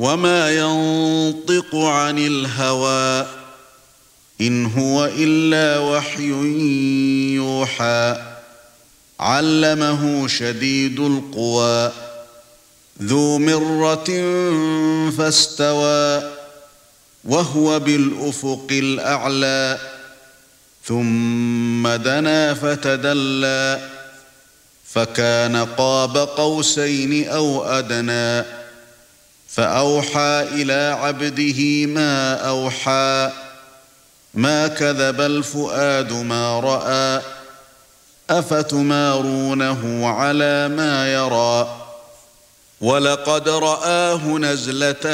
وما ينطق عن الهوى إن هو إلا وحي يوحى علمه شديد القوى ذو مرة فاستوى وهو بالأفق الأعلى ثم دنا فتدلى فكان قاب قوسين أو أدنى فأوحى إلى عبده ما أوحى ما كذب الفؤاد ما رأى أفتمارونه على ما يرى ولقد رآه نزلة